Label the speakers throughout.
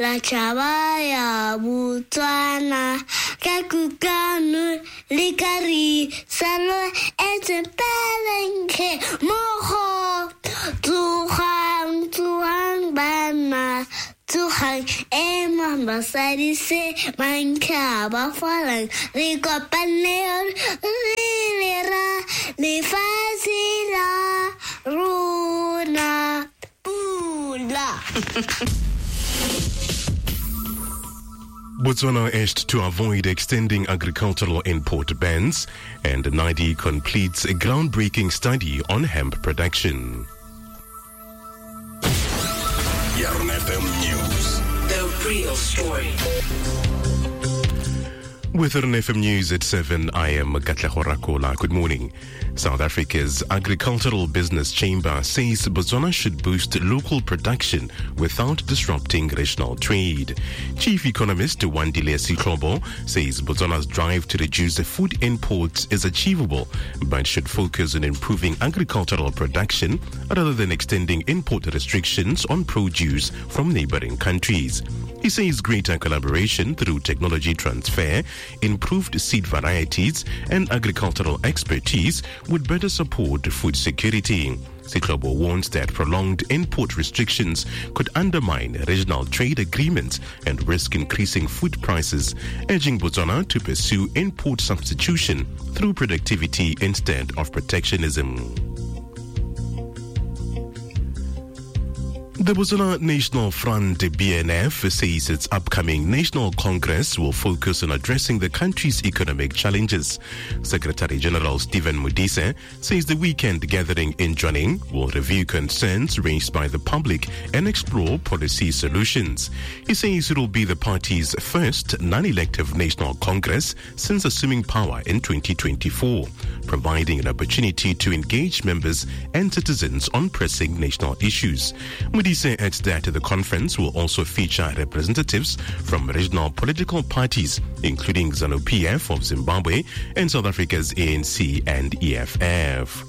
Speaker 1: la chavaya Botswana ka kukanu likari salo etepelenke moho tuhang bana tuhang emamba sadi se manka ba falan rikopaneo lira li fasila runa pula.
Speaker 2: Botswana urged to avoid extending agricultural import bans, and NIDI completes a groundbreaking study on hemp production.
Speaker 3: Yarn FM News. The real story.
Speaker 2: With Yarn FM News at 7, I am Katlego Rakola. Good morning. South Africa's Agricultural Business Chamber says Botswana should boost local production without disrupting regional trade. Chief Economist Wandile Siklobo says Botswana's drive to reduce food imports is achievable, but should focus on improving agricultural production rather than extending import restrictions on produce from neighboring countries. He says greater collaboration through technology transfer, improved seed varieties, and agricultural expertise would better support food security. Siklobo warns that prolonged import restrictions could undermine regional trade agreements and risk increasing food prices, urging Botswana to pursue import substitution through productivity instead of protectionism. The Botswana National Front, BNF, says its upcoming National Congress will focus on addressing the country's economic challenges. Secretary General Stephen Modise says the weekend gathering in Johannesburg will review concerns raised by the public and explore policy solutions. He says it will be the party's first non-elective National Congress since assuming power in 2024, providing an opportunity to engage members and citizens on pressing national issues. Modise adds that the conference will also feature representatives from regional political parties, including ZANU-PF of Zimbabwe and South Africa's ANC and EFF.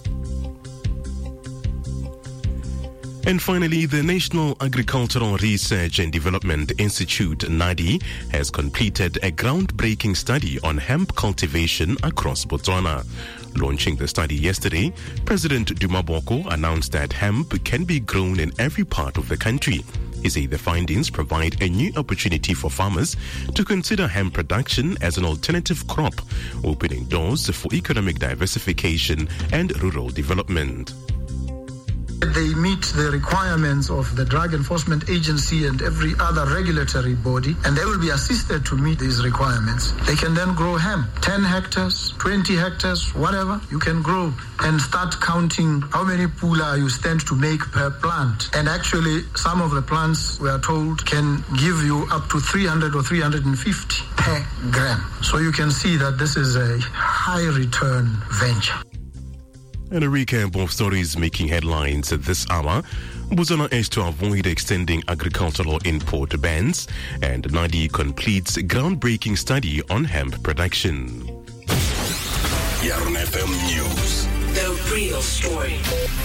Speaker 2: And finally, the National Agricultural Research and Development Institute, NADI, has completed a groundbreaking study on hemp cultivation across Botswana. Launching the study yesterday, President Duma Boko announced that hemp can be grown in every part of the country. He said the findings provide a new opportunity for farmers to consider hemp production as an alternative crop, opening doors for economic diversification and rural development.
Speaker 4: They meet the requirements of the Drug Enforcement Agency and every other regulatory body, and they will be assisted to meet these requirements. They can then grow hemp, 10 hectares, 20 hectares, whatever you can grow, and start counting how many pula you stand to make per plant. And actually, some of the plants, we are told, can give you up to 300 or 350 per gram. So you can see that this is a high return venture.
Speaker 2: And a recap of stories making headlines at this hour. Botswana aims to avoid extending agricultural import bans, and NADI completes a groundbreaking study on hemp production.
Speaker 3: Yarn FM News. The real story.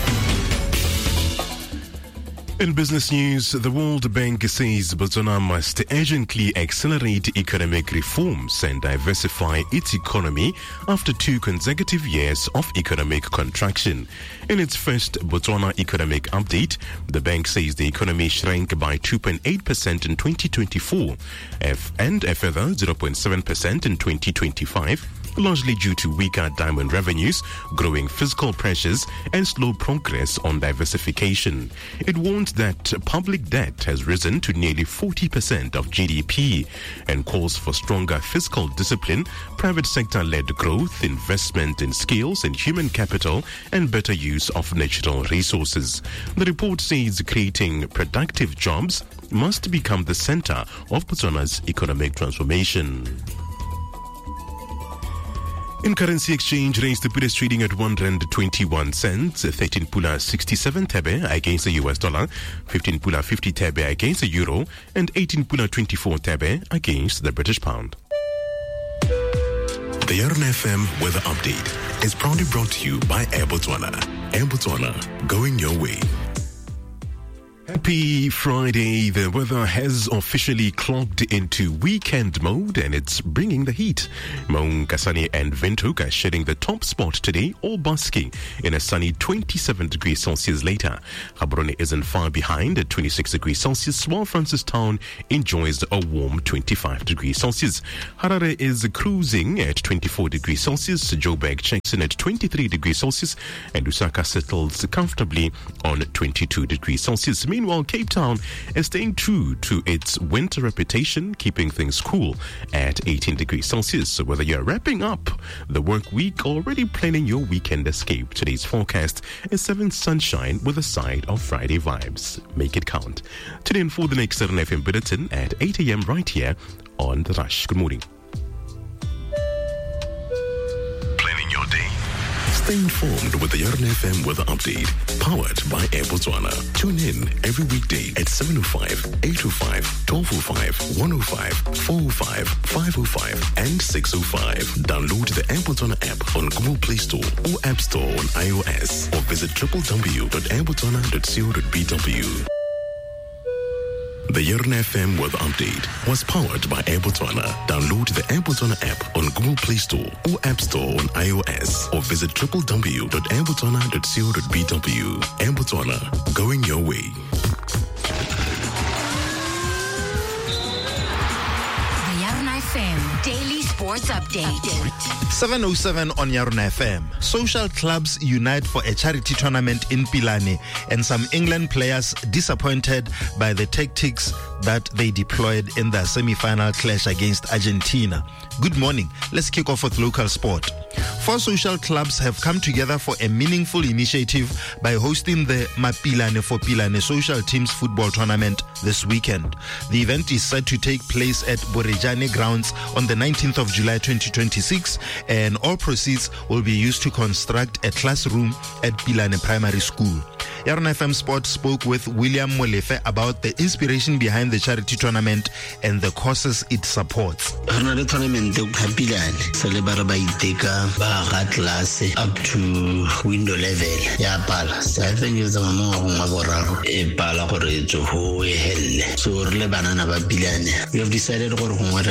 Speaker 2: In business news, the World Bank says Botswana must urgently accelerate economic reforms and diversify its economy after 2 consecutive years of economic contraction. In its first Botswana economic update, the bank says the economy shrank by 2.8% in 2024 and a further 0.7% in 2025. Largely due to weaker diamond revenues, growing fiscal pressures, and slow progress on diversification. It warns that public debt has risen to nearly 40% of GDP and calls for stronger fiscal discipline, private sector-led growth, investment in skills and human capital, and better use of natural resources. The report says creating productive jobs must become the center of Botswana's economic transformation. In currency exchange rates, the pula is trading at R1.21, 13 pula 67 thebe against the US dollar, 15 pula 50 thebe against the euro, and 18 pula 24 thebe against the British pound.
Speaker 3: The Yarn FM Weather Update is proudly brought to you by Air Botswana. Air Botswana, going your way.
Speaker 2: Happy Friday. The weather has officially clogged into weekend mode and it's bringing the heat. Maun, Kasane and Windhoek are shedding the top spot today, all basking in a sunny 27 degrees Celsius later. Gaborone isn't far behind at 26 degrees Celsius, while Francistown enjoys a warm 25 degrees Celsius. Harare is cruising at 24 degrees Celsius. Joburg checks in at 23 degrees Celsius and Lusaka settles comfortably on 22 degrees Celsius. Meanwhile, Cape Town is staying true to its winter reputation, keeping things cool at 18 degrees Celsius. So whether you're wrapping up the work week or already planning your weekend escape, today's forecast is 7 sunshine with a side of Friday vibes. Make it count. Tune in for the next 7 FM bulletin at 8 a.m. right here on The Rush. Good morning. Planning your day. Stay informed with the Yarn FM weather update, powered by Air Botswana. Tune in every weekday at 7:05, 8:05, 12:05, 1:05, 4:05, 5:05, and 6:05. Download the Air Botswana app on Google Play Store or App Store on iOS, or visit www.airbotswana.co.bw. The Yarn FM weather update was powered by Air Botswana. Download the Air Botswana app on Google Play Store or App Store on iOS, or visit www.airbotswana.co.bw. Air Botswana, going your way.
Speaker 5: The Yarn FM Daily Sports Update.
Speaker 6: 7:07 on Yarn FM. Social clubs unite for a charity tournament in Pilane, and some England players disappointed by the tactics that they deployed in the semi-final clash against Argentina. Good morning. Let's kick off with local sport. 4 social clubs have come together for a meaningful initiative by hosting the Mapilane for Pilane Social Teams Football Tournament this weekend. The event is set to take place at Borejane Grounds on the 19th of July 2026, and all proceeds will be used to construct a classroom at Pilane Primary School. Yarn FM Sports spoke with William Molefe about the inspiration behind the charity tournament and the causes it supports.
Speaker 7: The tournament celebrate by class up to window level. Yeah, pala. So I think it's a pala so banana babilane. We have decided to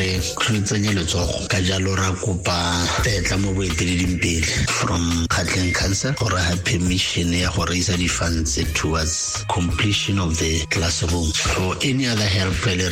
Speaker 7: from Kathleen Cancer or I have permission to raise the funds towards completion of the classroom. For any other help,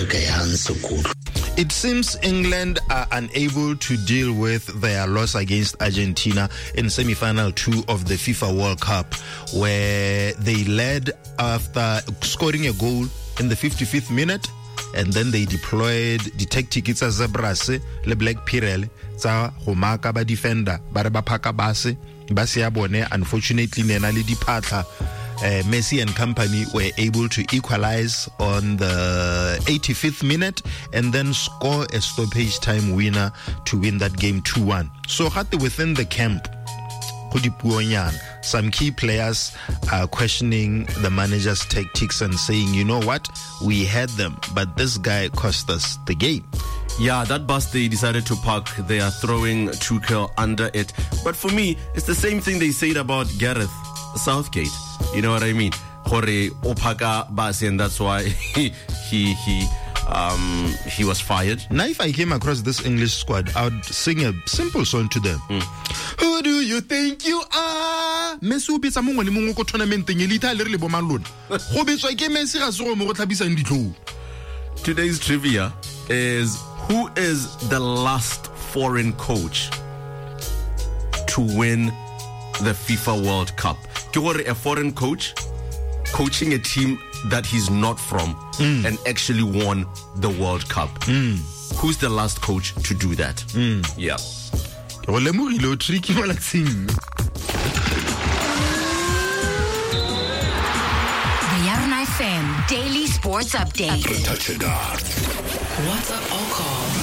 Speaker 6: it seems England are unable to deal with their loss against Argentina in semi-final 2 of the FIFA World Cup, where they led after scoring a goal in the 55th minute, and then they deployed the tactics as Zebras, le Black Pirel, tsa Homaka ba defender, ba re ba phaka base, ba se ya bone. Unfortunately, nena le dipatla. Messi and company were able to equalize on the 85th minute and then score a stoppage time winner to win that game 2-1. So within the camp, some key players are questioning the manager's tactics and saying, you know what, we had them, but this guy cost us the game.
Speaker 8: Yeah, that bus they decided to park, they are throwing Tuchel under it. But for me, it's the same thing they said about Gareth Southgate. You know what I mean? Hore opaka basi, and that's why he was fired.
Speaker 6: Now, if I came across this English squad, I would sing a simple song to them. Who do you think you are?
Speaker 8: Today's trivia is, who is the last foreign coach to win the FIFA World Cup? A foreign coach coaching a team that he's not from and actually won the World Cup. Who's the last coach to do that? Yeah.
Speaker 5: The Yarn FM Daily Sports Update.
Speaker 3: Touch it off.
Speaker 9: WhatsApp or call